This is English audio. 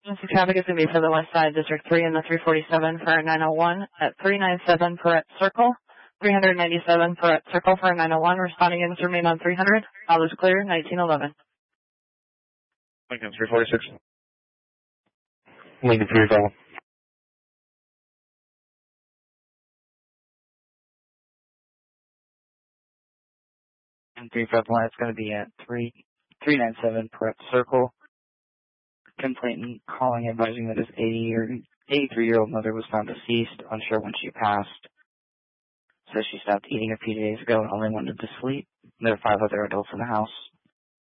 Traffic is going to be for the West Side, District 3 and the 347 for 901 at 397 Perrette Circle, 397 Perrette Circle for 901. Responding units remain on 300. All is clear, 1911. Lincoln 346. Lincoln 312. And 351, it's going to be at 397 Perrette Circle. Complainant calling, advising that his 83-year-old mother was found deceased, unsure when she passed. Says she stopped eating a few days ago and only wanted to sleep. There are 5 other adults in the house.